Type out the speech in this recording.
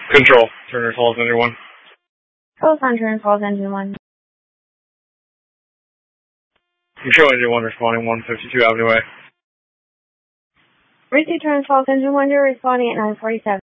Control. Turner Falls, Engine 1. Telephone Turner Falls, Engine 1. Control, Engine 1 responding 152 Avenue A. Receive Turner Falls, Engine 1, you're responding at 947.